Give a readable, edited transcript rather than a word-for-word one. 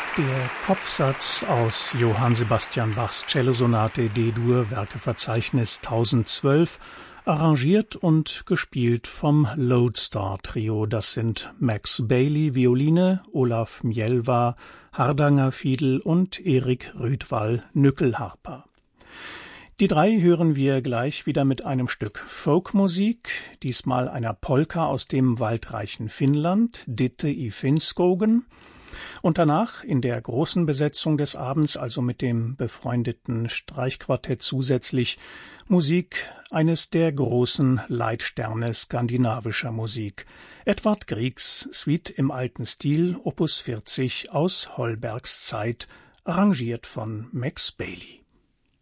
Der Kopfsatz aus Johann Sebastian Bachs Cellosonate D-Dur, Werkeverzeichnis 1012, arrangiert und gespielt vom Lodestar Trio. Das sind Max Bailey Violine, Olaf Mjelva Hardanger Fiedel und Erik Rüdwall Nyckelharpa. Die drei hören wir gleich wieder mit einem Stück Folkmusik, diesmal einer Polka aus dem waldreichen Finnland, Ditte i Finnskogen. Und danach in der großen Besetzung des Abends, also mit dem befreundeten Streichquartett zusätzlich, Musik eines der großen Leitsterne skandinavischer Musik, Edvard Griegs Suite im alten Stil, Opus 40 aus Holbergs Zeit, arrangiert von Max Bailey.